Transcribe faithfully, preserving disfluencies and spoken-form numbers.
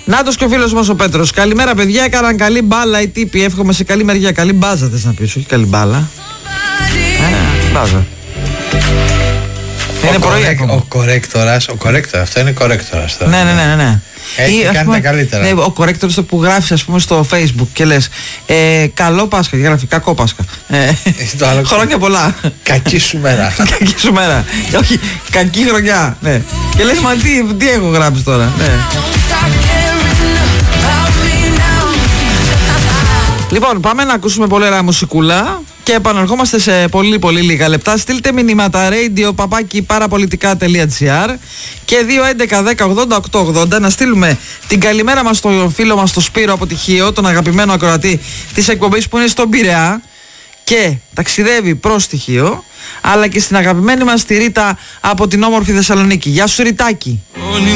Νάτος και ο φίλος μας ο Πέτρος. Καλημέρα, παιδιά. Έκαναν καλή μπάλα οι τύποι. Εύχομαι σε καλή μεριά. Καλή μπάζα, θες να πεις, όχι καλή μπάλα. Ε, μπάζα. Είναι πρωί ακόμα. Ο κορέκτορας, ο κορέκτορας, αυτό είναι κορέκτορας. Ναι, ναι, ναι, ναι. Έχει Ή, κάνει πούμε, τα καλύτερα. Ναι, ο κορέκτορας που γράφεις, ας πούμε, στο Facebook και λες ε, καλό Πάσχα, και γράφει κακό Πάσχα. Ε, χρόνια πολλά. Κακή σου μέρα. Κακή σου μέρα. Όχι, κακή χρονιά. Ναι. Και λες, μα τι, τι έχω γράψει τώρα. Ναι. Λοιπόν, πάμε να ακούσουμε πολύ ωραία μουσικούλα και επαναρχόμαστε σε πολύ πολύ λίγα λεπτά. Στείλτε μηνύματα radio παπάκι παραπολιτικά.gr και δύο έντεκα δέκα ογδόντα οκτώ ογδόντα να στείλουμε την καλημέρα μας στον φίλο μας τον Σπύρο από τη Χίο, τον αγαπημένο ακροατή της εκπομπής που είναι στον Πειραιά και ταξιδεύει προς τη Χίο, αλλά και στην αγαπημένη μας τη Ρίτα από την όμορφη Θεσσαλονίκη. Γεια σου Ριτάκη.